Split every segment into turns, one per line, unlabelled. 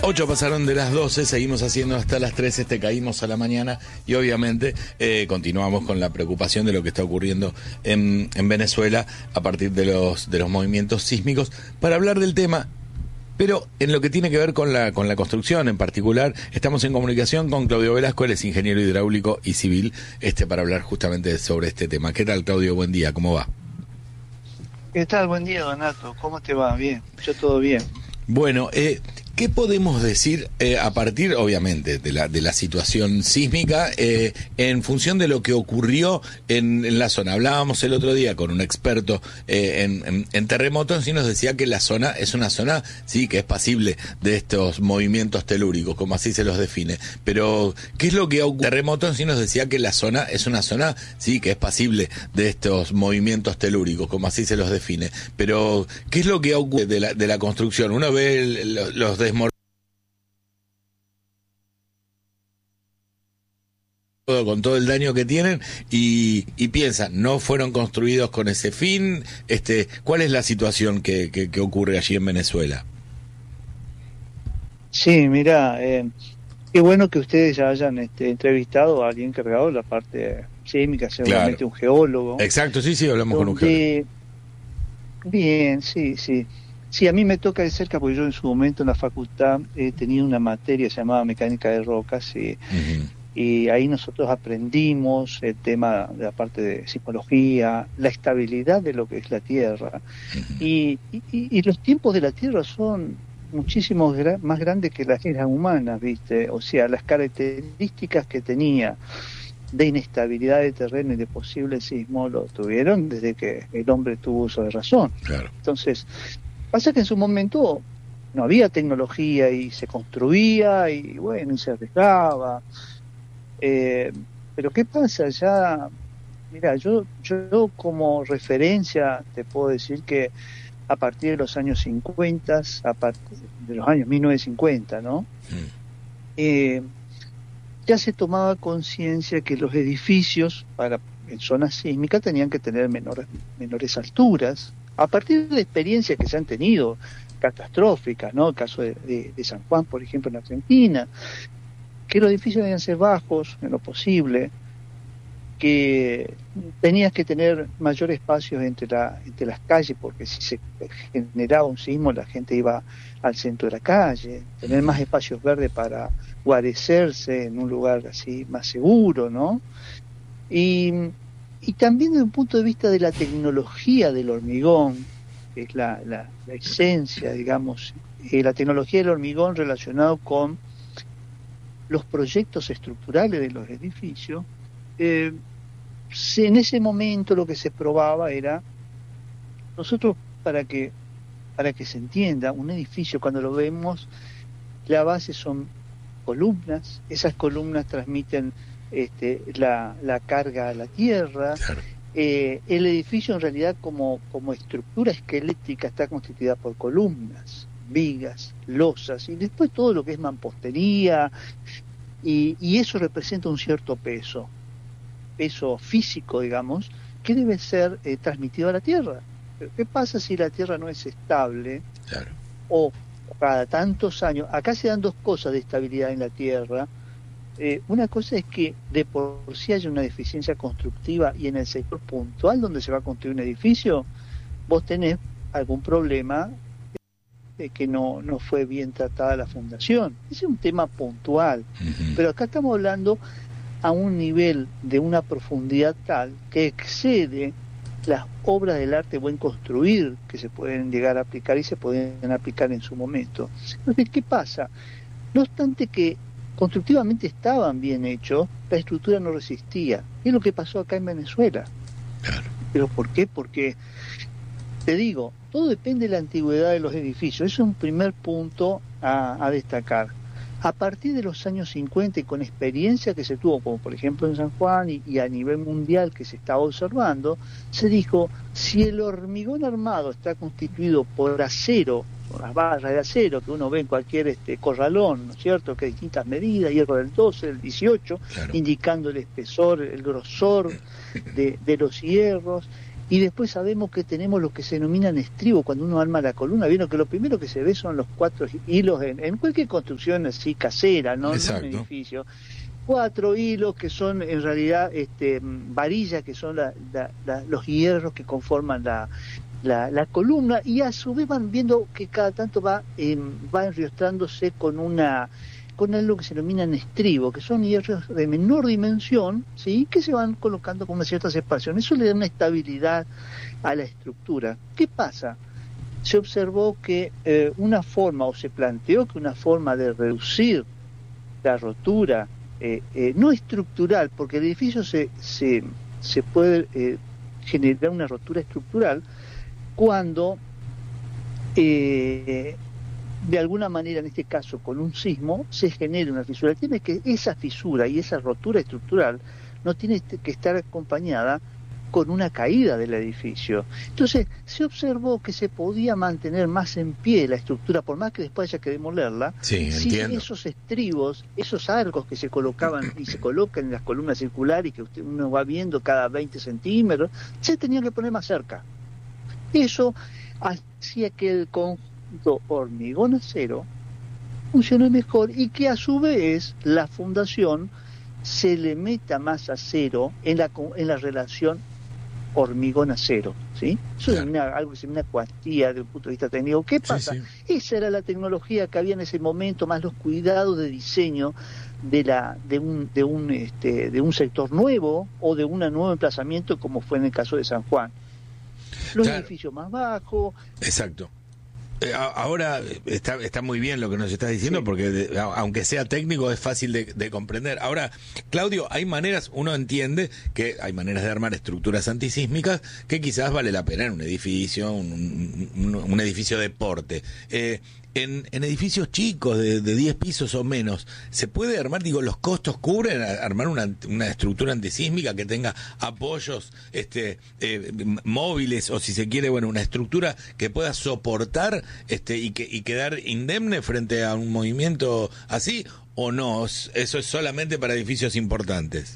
8 pasaron de las 12, seguimos haciendo hasta las 13, caímos a la mañana y obviamente continuamos con la preocupación de lo que está ocurriendo en Venezuela a partir de los movimientos sísmicos para hablar del tema. Pero en lo que tiene que ver con la construcción en particular, estamos en comunicación con Claudio Velasco, él es ingeniero hidráulico y civil, para hablar justamente sobre este tema. ¿Qué tal, Claudio? Buen día, ¿cómo va?
¿Qué tal? Buen día, Donato. ¿Cómo te va? Bien, yo todo bien.
Bueno, ¿qué podemos decir a partir, obviamente, de la situación sísmica en función de lo que ocurrió en la zona? Hablábamos el otro día con un experto en terremotos y nos decía que la zona es una zona, sí, que es pasible de estos movimientos telúricos, como así se los define. Pero, ¿qué es lo que ocurre? Terremotos y nos decía que la zona es una zona, sí, que es pasible de estos movimientos telúricos, como así se los define. Pero, ¿qué es lo que ocurre de la construcción? Uno ve los desmorones con todo el daño que tienen y piensan, no fueron construidos con ese fin. ¿Cuál es la situación que ocurre allí en Venezuela?
Sí, mira, qué bueno que ustedes ya hayan entrevistado a alguien encargado de la parte sísmica, seguramente claro. Un geólogo.
Exacto, sí, hablamos con un geólogo.
Bien, sí. Sí, a mí me toca de cerca porque yo en su momento en la facultad tenía una materia llamada mecánica de rocas y ahí nosotros aprendimos el tema de la parte de sismología, la estabilidad de lo que es la Tierra y los tiempos de la Tierra son muchísimo más grandes que las eras humanas, ¿viste? O sea, las características que tenía de inestabilidad de terreno y de posible sismo lo tuvieron desde que el hombre tuvo uso de razón. Claro. Entonces, pasa que en su momento no había tecnología y se construía y bueno, y se arriesgaba. Pero ¿qué pasa? Ya, mira, yo como referencia te puedo decir que a partir de los años 50, a partir de los años 1950, ¿no? Ya se tomaba conciencia que los edificios en zonas sísmicas tenían que tener menores alturas, a partir de experiencias que se han tenido catastróficas, ¿no? El caso de San Juan, por ejemplo, en Argentina, que los edificios debían ser bajos en lo posible, que tenías que tener mayor espacio entre las calles, porque si se generaba un sismo la gente iba al centro de la calle, tener más espacios verdes para guarecerse en un lugar así más seguro, ¿no? Y también desde un punto de vista de la tecnología del hormigón, que es la esencia, digamos, la tecnología del hormigón relacionado con los proyectos estructurales de los edificios, en ese momento lo que se probaba era, nosotros para que se entienda, un edificio cuando lo vemos, la base son columnas, esas columnas transmiten la carga a la tierra. Claro. El edificio en realidad como estructura esquelética está constituida por columnas, vigas, losas y después todo lo que es mampostería y eso representa un cierto peso físico, digamos, que debe ser transmitido a la tierra. Pero ¿qué pasa si la tierra no es estable? Claro. O cada tantos años, acá se dan dos cosas de estabilidad en la tierra. Una cosa es que de por sí haya una deficiencia constructiva y en el sector puntual donde se va a construir un edificio, vos tenés algún problema de que no fue bien tratada la fundación. Ese es un tema puntual, pero acá estamos hablando a un nivel de una profundidad tal que excede las obras del arte buen construir que se pueden llegar a aplicar y se pueden aplicar en su momento. Entonces, ¿qué pasa? No obstante que constructivamente estaban bien hechos, la estructura no resistía. Es lo que pasó acá en Venezuela. Claro. ¿Pero por qué? Porque, te digo, todo depende de la antigüedad de los edificios. Eso es un primer punto a destacar. A partir de los años 50 y con experiencia que se tuvo, como por ejemplo en San Juan y a nivel mundial que se estaba observando, se dijo, si el hormigón armado está constituido por acero, por las barras de acero que uno ve en cualquier corralón, ¿no es cierto?, que hay distintas medidas, hierro del 12, del 18, claro, indicando el espesor, el grosor de los hierros, Y después sabemos que tenemos lo que se denominan estribos cuando uno arma la columna. Vieron que lo primero que se ve son los 4 hilos en cualquier construcción así casera, ¿no?
Exacto.
En un edificio. 4 hilos que son en realidad varillas, que son los hierros que conforman la columna, y a su vez van viendo que cada tanto va enriostrándose con algo que se denominan estribos, que son hierros de menor dimensión, ¿sí?, que se van colocando con una cierta separación. Eso le da una estabilidad a la estructura. ¿Qué pasa? Se observó que se planteó que una forma de reducir la rotura, no estructural, porque el edificio se puede generar una rotura estructural cuando de alguna manera, en este caso con un sismo, se genera una fisura. El tema es que esa fisura y esa rotura estructural no tiene que estar acompañada con una caída del edificio. Entonces se observó que se podía mantener más en pie la estructura, por más que después haya que demolerla,
sí,
sin
entiendo.
esos estribos, esos arcos que se colocaban y se colocan en las columnas circulares, que uno va viendo cada 20 centímetros, se tenían que poner más cerca. Eso hacía que el conjunto hormigón-acero funcione mejor, y que a su vez la fundación se le meta más acero en la relación hormigón-acero, ¿sí? Eso es algo que se llama una cuantía desde un punto de vista técnico. ¿Qué pasa? Sí. Esa era la tecnología que había en ese momento, más los cuidados de diseño de un sector nuevo o de un nuevo emplazamiento, como fue en el caso de San Juan. Los edificios más bajos.
Exacto. Ahora está muy bien lo que nos estás diciendo, sí, porque aunque sea técnico es fácil de comprender. Ahora, Claudio, hay maneras, uno entiende que hay maneras de armar estructuras antisísmicas que quizás vale la pena en un edificio, un edificio de porte. En edificios chicos de 10 pisos o menos, ¿se puede armar, los costos cubren armar una estructura antisísmica que tenga apoyos móviles, o si se quiere, una estructura que pueda soportar y quedar indemne frente a un movimiento así, o no? ¿Eso es solamente para edificios importantes?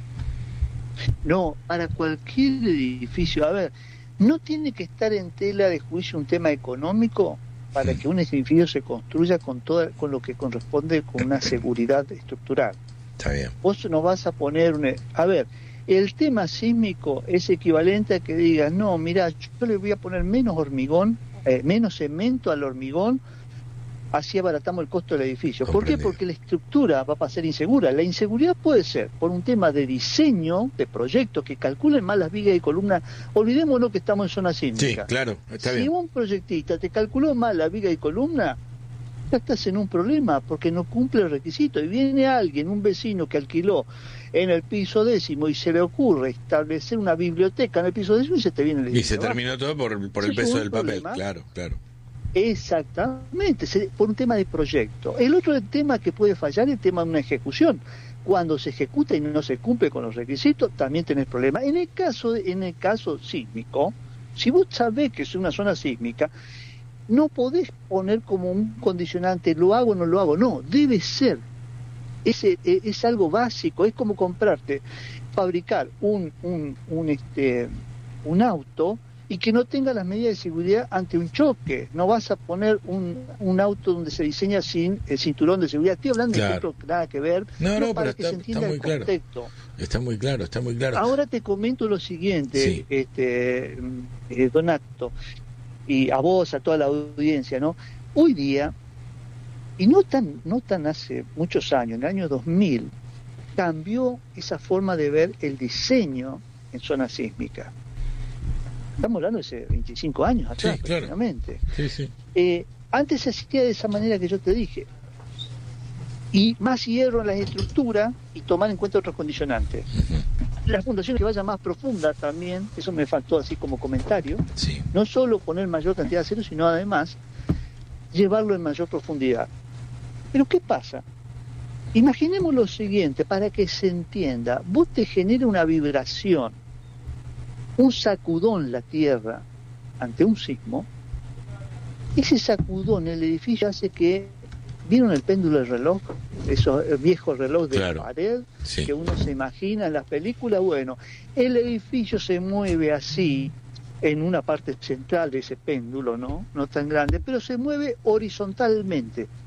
No, para cualquier edificio. A ver, no tiene que estar en tela de juicio un tema económico para que un edificio se construya con lo que corresponde, con una seguridad estructural.
Está bien.
Vos no vas a poner a ver, el tema sísmico es equivalente a que digas, no, mira, yo le voy a poner menos hormigón, menos cemento al hormigón, así abaratamos el costo del edificio. ¿Por qué? Porque la estructura va a pasar insegura. La inseguridad puede ser por un tema de diseño, de proyectos que calculen mal las vigas y columnas. Olvidémonos que estamos en zona sísmica.
Sí, claro, está bien.
Si un proyectista te calculó mal la viga y columna, ya estás en un problema porque no cumple el requisito. Y viene alguien, un vecino que alquiló en el piso 10º, y se le ocurre establecer una biblioteca en el piso 10º, y se te viene el edificio.
Y se terminó todo por el peso del papel. Claro.
Exactamente, por un tema de proyecto. El otro tema que puede fallar es el tema de una ejecución. Cuando se ejecuta y no se cumple con los requisitos, también tenés problemas. En el caso sísmico, si vos sabés que es una zona sísmica, no podés poner como un condicionante, lo hago o no lo hago. No, debe ser. Es algo básico. Es como fabricar un auto y que no tenga las medidas de seguridad ante un choque. No vas a poner un auto donde se diseña sin el cinturón de seguridad. Estoy hablando de ejemplos que nada que ver, para que se entienda el contexto.
Está muy claro.
Ahora te comento lo siguiente, sí. Donato, y a vos, a toda la audiencia, ¿no? Hoy día, y no tan hace muchos años, en el año 2000, cambió esa forma de ver el diseño en zona sísmica. Estamos hablando de hace 25 años atrás,
sí, claro.
prácticamente.
Sí.
Antes se asistía de esa manera que yo te dije. Y más hierro en las estructuras y tomar en cuenta otros condicionantes. Uh-huh. Las fundaciones que vayan más profundas también, eso me faltó así como comentario.
Sí.
No solo poner mayor cantidad de acero, sino además llevarlo en mayor profundidad. Pero ¿qué pasa? Imaginemos lo siguiente, para que se entienda. Vos te genera una vibración, un sacudón la tierra ante un sismo. Ese sacudón en el edificio hace que, ¿vieron el péndulo del reloj? Esos viejos relojes de pared, sí, que uno se imagina en las películas. Bueno, el edificio se mueve así, en una parte central de ese péndulo, no tan grande, pero se mueve horizontalmente.